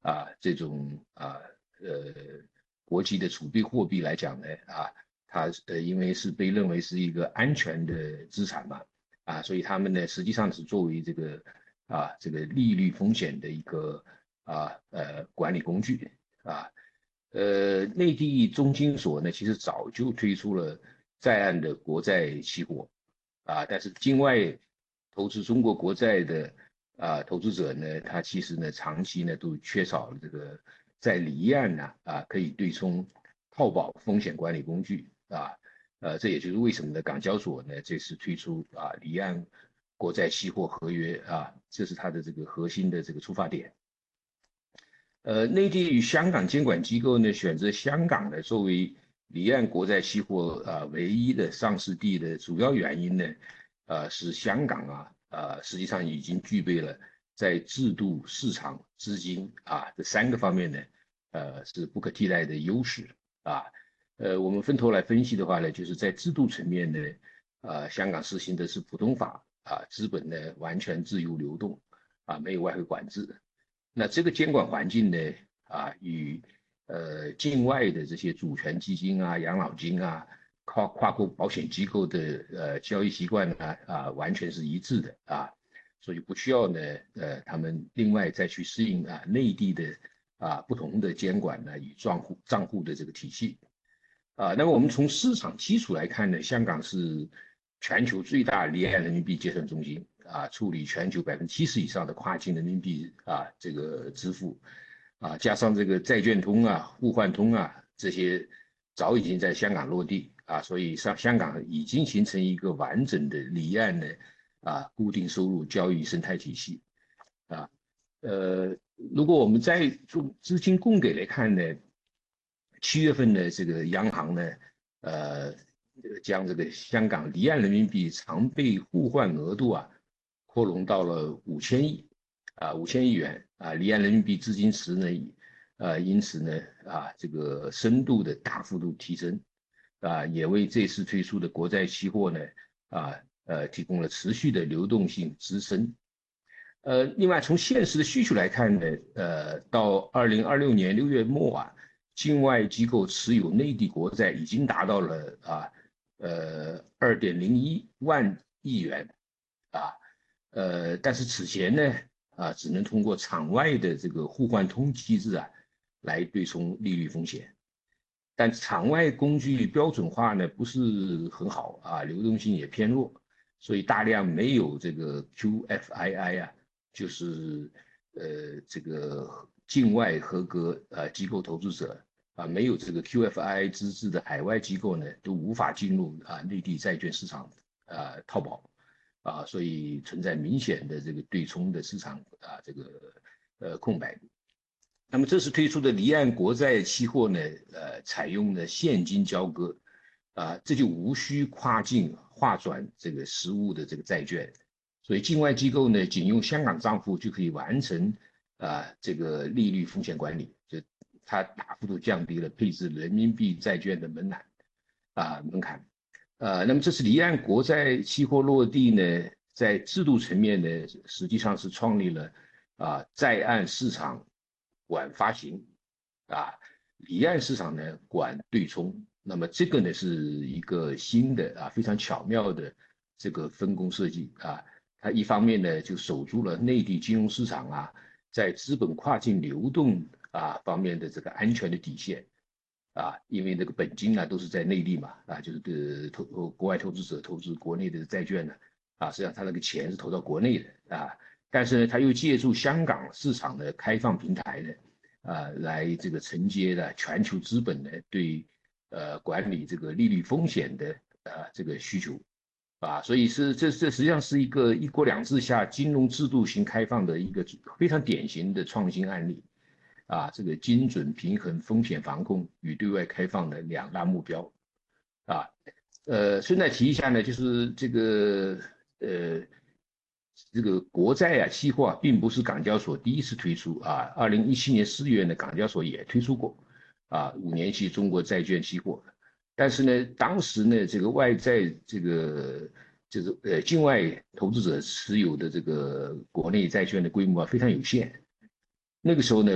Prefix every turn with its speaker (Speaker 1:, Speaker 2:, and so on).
Speaker 1: 这种国际的储备货币来讲呢它因为是被认为是一个安全的资产嘛所以他们呢实际上是作为这个利率风险的一个管理工具啊。内地中金所呢，其实早就推出了在岸的国债期货但是境外投资中国国债的投资者呢，他其实呢长期呢都缺少了这个在离岸可以对冲套保风险管理工具这也就是为什么呢港交所呢这次推出离岸国债期货合约这是它的这个核心的这个出发点。内地与香港监管机构呢选择香港呢作为离岸国债期货唯一的上市地的主要原因呢，是香港实际上已经具备了在制度、市场、资金这三个方面呢，是不可替代的优势我们分头来分析的话呢，就是在制度层面呢，香港实行的是普通法资本呢完全自由流动没有外汇管制。那这个监管环境呢，与境外的这些主权基金养老金跨国保险机构的交易习惯呢完全是一致的所以不需要呢他们另外再去适应内地的不同的监管呢与账户的这个体系那么我们从市场基础来看呢，香港是全球最大离岸人民币结算中心处理全球70%以上的跨境人民币这个支付加上这个债券通互换通这些早已经在香港落地所以香港已经形成一个完整的离岸的固定收入交易生态体系如果我们再从资金供给来看呢，7月份的这个央行呢将这个香港离岸人民币常备互换额度扩容到了5000亿5000亿元离岸人民币资金池呢因此呢这个深度的大幅度提升也为这次推出的国债期货呢提供了持续的流动性支撑另外从现实的需求来看呢到2026年6月末境外机构持有内地国债已经达到了2.01万亿元但是此前呢只能通过场外的这个互换通机制来对冲利率风险，但场外工具标准化呢不是很好流动性也偏弱，所以大量没有这个 QFII就是这个境外合格机构投资者没有这个 QFII 资质的海外机构呢都无法进入内地债券市场套保所以存在明显的这个对冲的市场这个空白。那么这次推出的离岸国债期货呢采用了现金交割这就无需跨境划转这个实物的这个债券，所以境外机构呢仅用香港账户就可以完成这个利率风险管理，就它大幅度降低了配置人民币债券的门槛那么这次离岸国债期货落地呢，在制度层面呢，实际上是创立了在岸市场管发行离岸市场呢管对冲。那么这个呢是一个新的非常巧妙的这个分工设计它一方面呢就守住了内地金融市场在资本跨境流动方面的这个安全的底线因为那个本金都是在内地嘛就是国外投资者投资国内的债券呢实际上他那个钱是投到国内的但是呢他又借助香港市场的开放平台呢来这个承接了全球资本呢对管理这个利率风险的这个需求所以这实际上是一个一国两制下金融制度型开放的一个非常典型的创新案例这个精准平衡风险防控与对外开放的两大目标顺带提一下呢，就是这个国债期货并不是港交所第一次推出2017年4月呢，港交所也推出过5年期中国债券期货，但是呢，当时呢，这个外债就是境外投资者持有的这个国内债券的规模非常有限，那个时候呢。